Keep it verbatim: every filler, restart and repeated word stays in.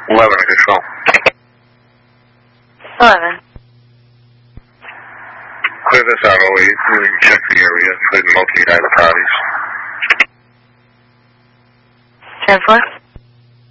eleven, control. eleven. Clear this out, oh eight. We can check the area, including multi-United parties. ten four.